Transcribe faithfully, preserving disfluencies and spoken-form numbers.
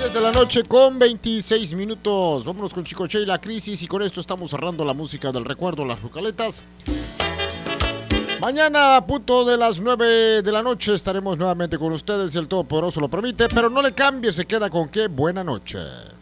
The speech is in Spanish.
diez de la noche con veintiséis minutos. Vámonos con Chicoche y la crisis. Y con esto estamos cerrando la música del recuerdo, las rucaletas. Mañana a punto de las nueve de la noche estaremos nuevamente con ustedes, si el Todopoderoso lo permite. Pero no le cambie, se queda con qué buena noche.